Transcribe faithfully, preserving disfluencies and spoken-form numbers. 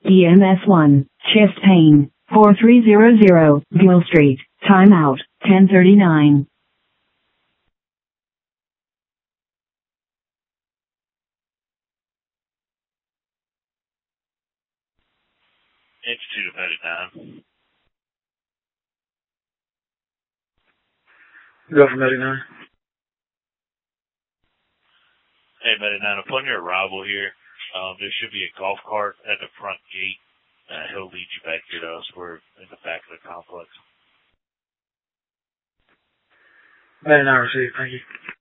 E M S one, chest pain, four three zero zero, Gill Street, timeout, ten thirty-nine. Institute of Medinine. Go for Medinine. Hey, Medinine, upon your arrival here, um, there should be a golf cart at the front gate. Uh, he'll lead you back here to us. We're in the back of the complex. Medinine received. Thank you.